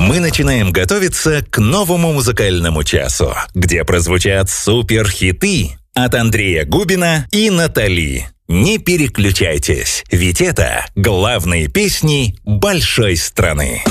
Мы начинаем готовиться к новому музыкальному часу, где прозвучат суперхиты от Андрея Губина и Натали. Не переключайтесь, ведь это главные песни большой страны.